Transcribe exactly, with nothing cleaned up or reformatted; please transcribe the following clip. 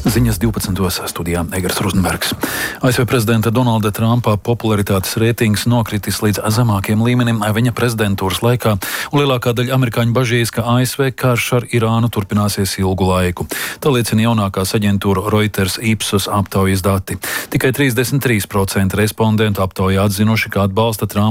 Ziņas divpadsmitos studijā Egars Rozenbergs. A S V prezidenta Donalda Trumpa popularitātes reitings nokritis līdz zemākiem līmenim viņa prezidentūras laikā, un lielākā daļa amerikāņu bažīs, ka A S V karš ar Irānu turpināsies ilgu laiku. Tā liecina jaunākās aģentūra Reuters Ipsos aptaujas dati. Tikai trīsdesmit trīs procenti respondentu aptaujā atzinuši, ka atbalsta Trumpa